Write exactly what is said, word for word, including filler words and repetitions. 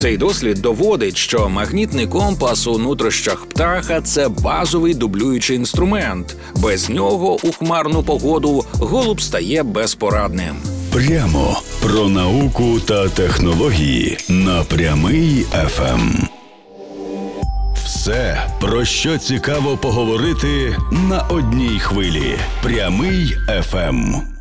Цей дослід доводить, що магнітний компас у нутрощах птаха – це базовий дублюючий інструмент. Без нього у хмарну погоду голуб стає безпорадним. Прямо про науку та технології на Прямий еф ем. Все, про що цікаво поговорити на одній хвилі. Прямий еф ем.